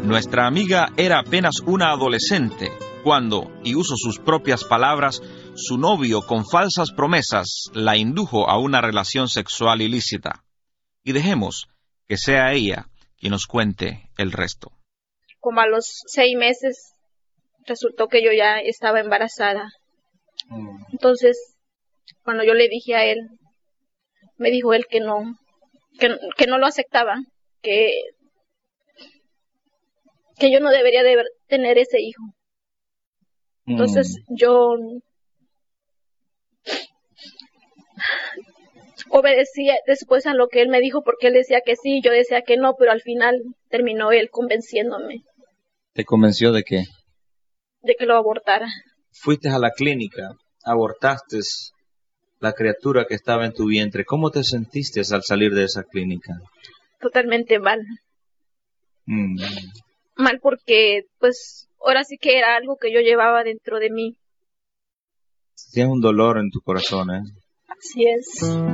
Nuestra amiga era apenas una adolescente cuando, y uso sus propias palabras, su novio, con falsas promesas, la indujo a una relación sexual ilícita. Y dejemos que sea ella quien nos cuente el resto. Como a los 6 meses resultó que yo ya estaba embarazada. Entonces, cuando yo le dije a él, me dijo él que no lo aceptaba, que yo no debería de tener ese hijo. Entonces yo obedecía después a lo que él me dijo, porque él decía que sí, yo decía que no, pero al final terminó él convenciéndome. ¿Te convenció de qué? De que lo abortara. Fuiste a la clínica, abortaste la criatura que estaba en tu vientre. ¿Cómo te sentiste al salir de esa clínica? Totalmente mal. Mal porque, pues, ahora sí que era algo que yo llevaba dentro de mí. Tienes un dolor en tu corazón, ¿eh? Así es.